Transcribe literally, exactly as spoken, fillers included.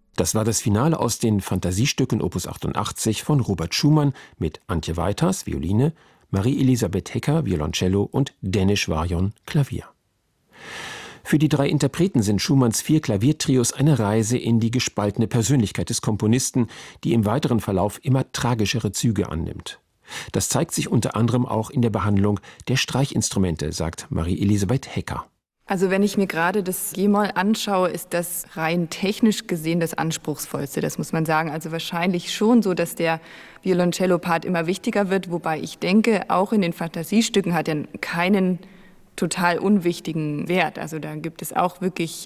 Das war das Finale aus den Fantasiestücken Opus achtundachtzig von Robert Schumann mit Antje Weiters, Violine, Marie-Elisabeth Hecker, Violoncello und Deniz Varjon, Klavier. Für die drei Interpreten sind Schumanns vier Klaviertrios eine Reise in die gespaltene Persönlichkeit des Komponisten, die im weiteren Verlauf immer tragischere Züge annimmt. Das zeigt sich unter anderem auch in der Behandlung der Streichinstrumente, sagt Marie-Elisabeth Hecker. Also wenn ich mir gerade das G-Moll anschaue, ist das rein technisch gesehen das Anspruchsvollste, das muss man sagen. Also wahrscheinlich schon so, dass der Violoncello-Part immer wichtiger wird, wobei ich denke, auch in den Fantasiestücken hat er keinen total unwichtigen Wert. Also da gibt es auch wirklich